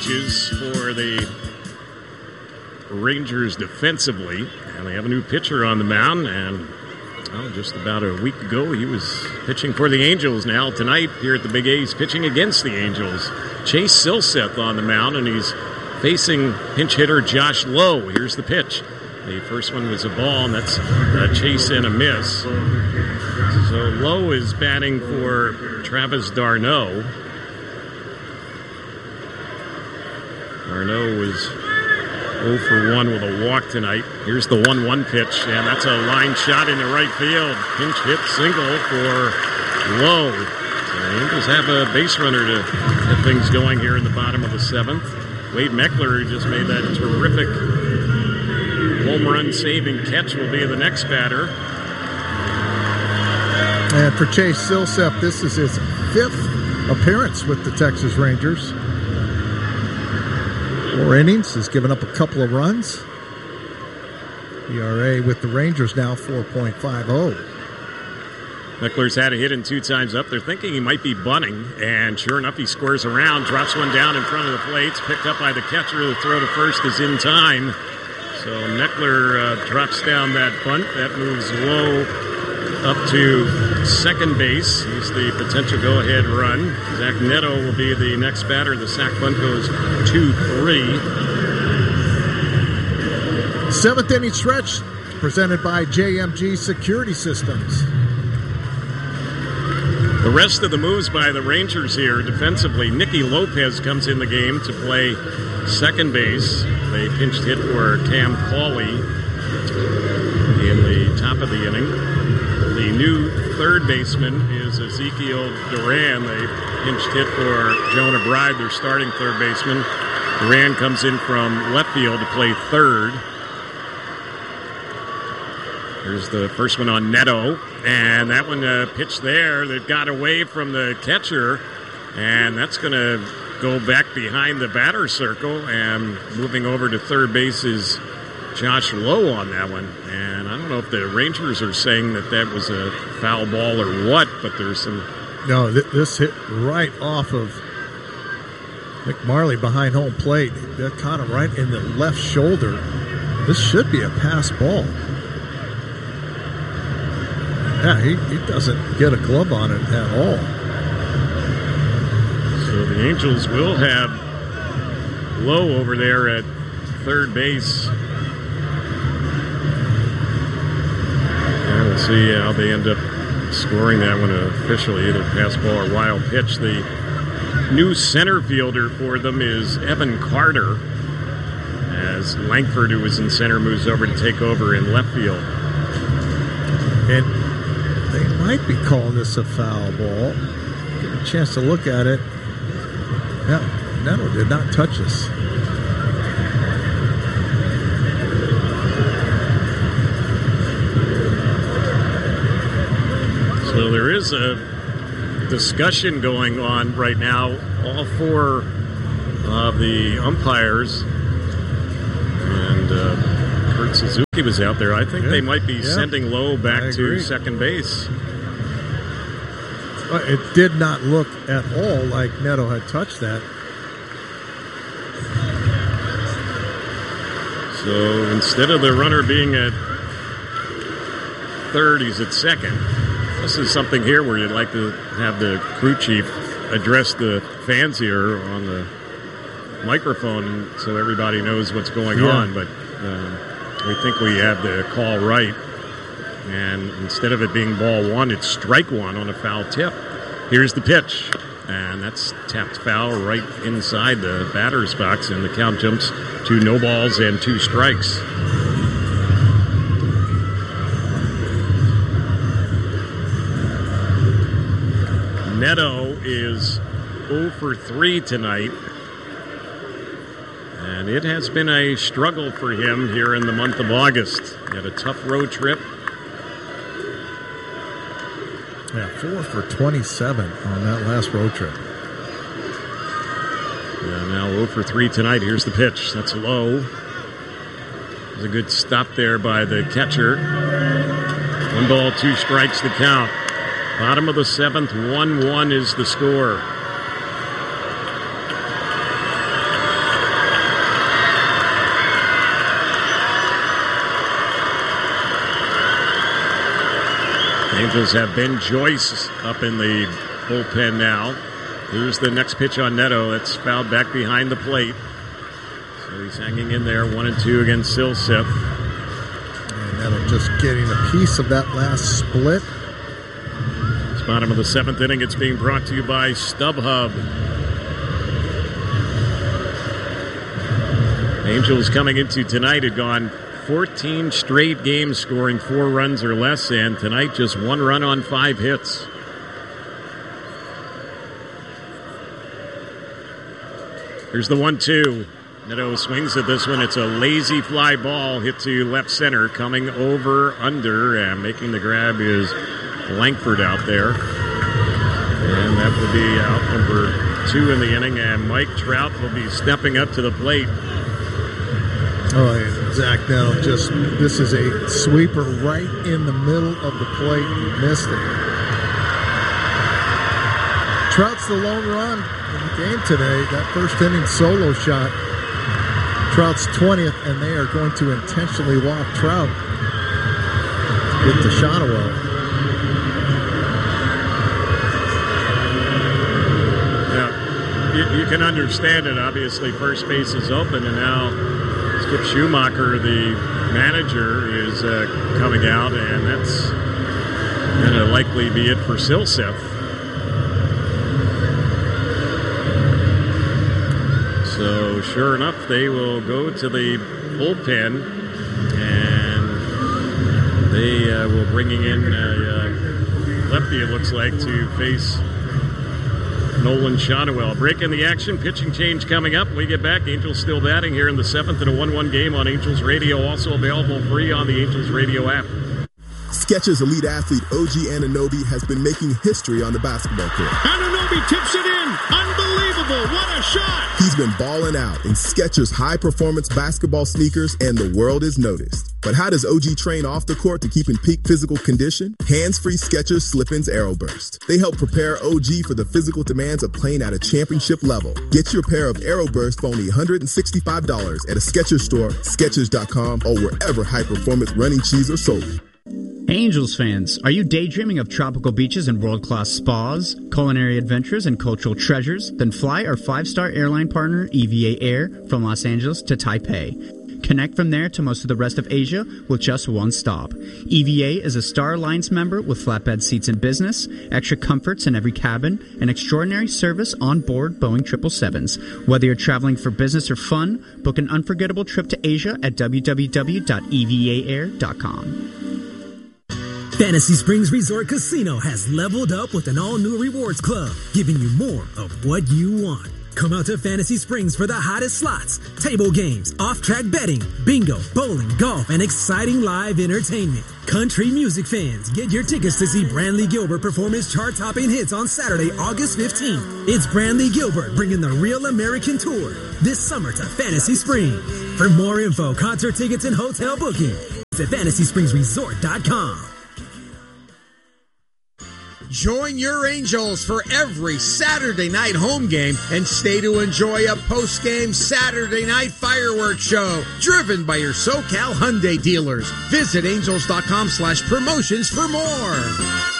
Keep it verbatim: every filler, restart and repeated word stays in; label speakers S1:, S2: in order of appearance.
S1: For the Rangers defensively, and they have a new pitcher on the mound, and well, just about a week ago he was pitching for the Angels. Now tonight here at the Big A, he's pitching against the Angels. Chase Silseth on the mound, and he's facing pinch hitter Josh Lowe. Here's the pitch. The first one was a ball, and that's a chase and a miss. So Lowe is batting for Travis d'Arnaud. D'Arnaud was oh for one with a walk tonight. Here's the one one pitch, and that's a line shot into right field. Pinch hit single for Lowe. So the Angels have a base runner to get things going here in the bottom of the seventh. Wade Meckler, who just made that terrific home run saving catch, will be the next batter.
S2: And for Chase Silseth, this is his fifth appearance with the Texas Rangers. Four innings, has given up a couple of runs. E R A with the Rangers now four point five oh.
S1: Meckler's had a hit in two times up. They're thinking he might be bunting, and sure enough, he squares around, drops one down in front of the plates, picked up by the catcher. The throw to first is in time. So Meckler uh, drops down that bunt. That moves Lowe up to second base. He's the potential go-ahead run. Zach Neto will be the next batter. The sac bunt goes two three.
S2: Seventh inning stretch presented by J M G Security Systems.
S1: The rest of the moves by the Rangers here defensively. Nicky Lopez comes in the game to play second base. They pinched hit for Cam Cauley in the top of the inning. The new third baseman is Ezekiel Duran. They pinched hit for Jonah Bride, their starting third baseman. Duran comes in from left field to play third. Here's the first one on Neto, and that one uh, pitched there that got away from the catcher, and that's going to go back behind the batter circle, and moving over to third base is Josh Lowe on that one. And I don't know if the Rangers are saying that that was a foul ball or what, but there's some...
S2: No, th- this hit right off of Nick Marley behind home plate. That caught him right in the left shoulder. This should be a pass ball. Yeah, he, he doesn't get a glove on it at all.
S1: So the Angels will have Lowe over there at third base. And we'll see how they end up scoring that one officially, either pass ball or wild pitch. The new center fielder for them is Evan Carter, as Langford, who was in center, moves over to take over in left field.
S2: And they might be calling this a foul ball. Get a chance to look at it. Yeah, Neto did not touch this.
S1: So there is a discussion going on right now. All four of the umpires, and uh, Kurt Suzuki was out there. I think yeah. they might be yeah. sending Lowe back to second base.
S2: It did not look at all like Neto had touched that.
S1: So instead of the runner being at third, he's at second. This is something here where you'd like to have the crew chief address the fans here on the microphone so everybody knows what's going yeah. on. But uh, we think we have the call right. And instead of it being ball one, it's strike one on a foul tip. Here's the pitch. And that's tapped foul right inside the batter's box. And the count jumps to no balls and two strikes. Neto is oh for three tonight. And it has been a struggle for him here in the month of August. He had a tough road trip.
S2: Yeah, four for twenty-seven on that last road trip.
S1: Yeah, now oh for three tonight. Here's the pitch. That's low. There's a good stop there by the catcher. One ball, two strikes the count. Bottom of the seventh, one one is the score. Angels have Ben Joyce up in the bullpen now. Here's the next pitch on Neto. That's fouled back behind the plate. So he's hanging in there, one and two against Silseth.
S2: And Neto just getting a piece of that last split.
S1: It's bottom of the seventh inning. It's being brought to you by StubHub. Angels coming into tonight had gone fourteen straight games scoring four runs or less, and tonight just one run on five hits. Here's the one two. Neto swings at this one. It's a lazy fly ball hit to left center, coming over under, and making the grab is Langford out there. And that will be out number two in the inning, and Mike Trout will be stepping up to the plate.
S2: Oh, yeah. Zach Neto just, this is a sweeper right in the middle of the plate. He missed it. Trout's the lone run in the game today. That first inning solo shot. Trout's twentieth, and they are going to intentionally walk Trout. Get to Shotwell.
S1: Yeah, you, you can understand it. Obviously, first base is open, and now Skip Schumacher, the manager, is uh, coming out, and that's going to likely be it for Silseth. So, sure enough, they will go to the bullpen, and they uh, will bringing in a uh, lefty, it looks like, to face Nolan Shotwell. Break in the action, pitching change coming up. When we get back, Angels still batting here in the seventh in a one one game on Angels Radio, also available free on the Angels Radio app.
S3: Skechers elite athlete O G Anunoby has been making history on the basketball court.
S4: Anunoby tips it in. Unbelievable. What a shot.
S3: He's been balling out in Skechers high-performance basketball sneakers, and the world is noticed. But how does O G train off the court to keep in peak physical condition? Hands-free Skechers Slip-ins Aeroburst. They help prepare O G for the physical demands of playing at a championship level. Get your pair of Aeroburst for only one hundred sixty-five dollars at a Skechers store, Skechers dot com, or wherever high-performance running shoes are sold.
S5: Angels fans, are you daydreaming of tropical beaches and world-class spas, culinary adventures, and cultural treasures? Then fly our five-star airline partner, E V A Air, from Los Angeles to Taipei. Connect from there to most of the rest of Asia with just one stop. E V A is a Star Alliance member with flatbed seats in business, extra comforts in every cabin, and extraordinary service on board Boeing triple sevens. Whether you're traveling for business or fun, book an unforgettable trip to Asia at w w w dot e v a air dot com.
S6: Fantasy Springs Resort Casino has leveled up with an all-new rewards club, giving you more of what you want. Come out to Fantasy Springs for the hottest slots, table games, off-track betting, bingo, bowling, golf, and exciting live entertainment. Country music fans, get your tickets to see Brantley Gilbert perform his chart-topping hits on Saturday, August fifteenth. It's Brantley Gilbert bringing the Real American Tour this summer to Fantasy Springs. For more info, concert tickets, and hotel booking, visit fantasy springs resort dot com.
S7: Join your Angels for every Saturday night home game and stay to enjoy a post-game Saturday night fireworks show driven by your SoCal Hyundai dealers. Visit angels dot com slash promotions for more.